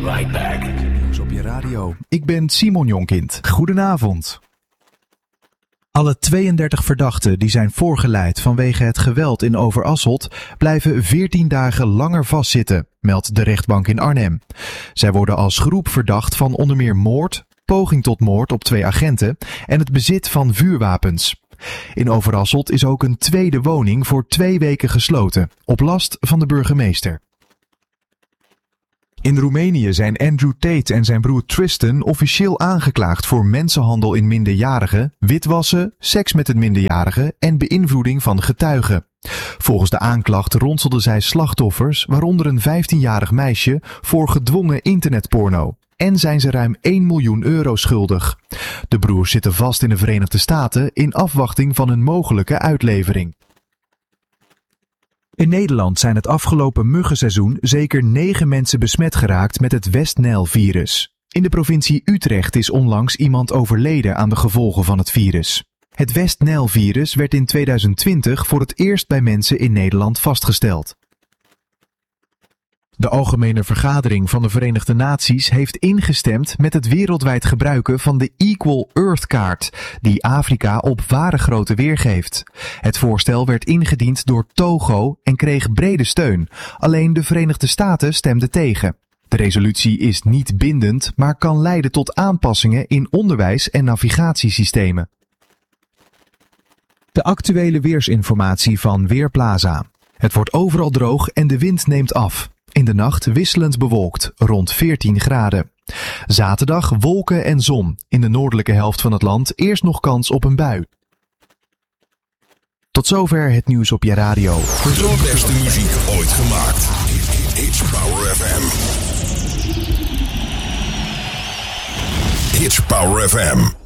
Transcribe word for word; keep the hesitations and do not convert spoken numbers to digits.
right back. Nieuws op je radio. Ik ben Simon Jonkind. Goedenavond. Alle tweeëndertig verdachten die zijn voorgeleid vanwege het geweld in Overasselt blijven veertien dagen langer vastzitten, meldt de rechtbank in Arnhem. Zij worden als groep verdacht van onder meer moord, poging tot moord op twee agenten en het bezit van vuurwapens. In Overasselt is ook een tweede woning voor twee weken gesloten, op last van de burgemeester. In Roemenië zijn Andrew Tate en zijn broer Tristan officieel aangeklaagd voor mensenhandel in minderjarigen, witwassen, seks met een minderjarige en beïnvloeding van getuigen. Volgens de aanklacht ronselden zij slachtoffers, waaronder een vijftienjarig meisje, voor gedwongen internetporno. En zijn ze ruim één miljoen euro schuldig. De broers zitten vast in de Verenigde Staten in afwachting van een mogelijke uitlevering. In Nederland zijn het afgelopen muggenseizoen zeker negen mensen besmet geraakt met het West-Nijl-virus. In de provincie Utrecht is onlangs iemand overleden aan de gevolgen van het virus. Het West-Nijl-virus werd in tweeduizend twintig voor het eerst bij mensen in Nederland vastgesteld. De Algemene Vergadering van de Verenigde Naties heeft ingestemd met het wereldwijd gebruiken van de Equal Earth Kaart, die Afrika op ware grootte weergeeft. Het voorstel werd ingediend door Togo en kreeg brede steun. Alleen de Verenigde Staten stemden tegen. De resolutie is niet bindend, maar kan leiden tot aanpassingen in onderwijs en navigatiesystemen. De actuele weersinformatie van Weerplaza. Het wordt overal droog en de wind neemt af. In de nacht wisselend bewolkt, rond veertien graden. Zaterdag wolken en zon. In de noordelijke helft van het land eerst nog kans op een bui. Tot zover het nieuws op je radio. De beste muziek ooit gemaakt. Hits Power F M. Hits Power F M.